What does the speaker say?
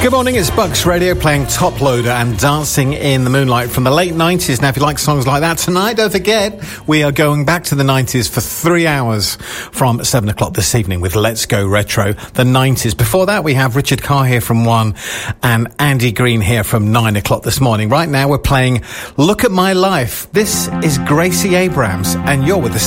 Good morning, it's Bucks Radio playing Top Loader and Dancing in the Moonlight from the late 90s. Now, if you like songs like that tonight, don't forget, we are going back to the 90s for 3 hours from 7 o'clock this evening with Let's Go Retro, the 90s. Before that, we have Richard Carr here from 1 and Andy Green here from 9 o'clock this morning. Right now, we're playing Look at My Life. This is Gracie Abrams, and you're with the